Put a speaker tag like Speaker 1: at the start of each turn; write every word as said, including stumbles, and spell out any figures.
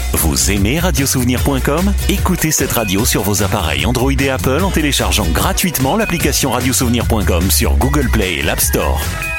Speaker 1: Vous aimez radiosouvenir point com? Écoutez cette radio sur vos appareils Android et Apple en téléchargeant gratuitement l'application radiosouvenir point com sur Google Play et l'App Store.